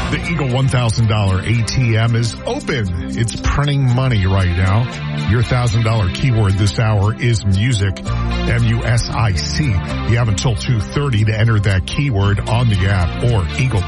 The Eagle $1,000 ATM is open. It's printing money right now. Your $1,000 keyword this hour is music, M-U-S-I-C. You have until 2:30 to enter that keyword on the app or Eagle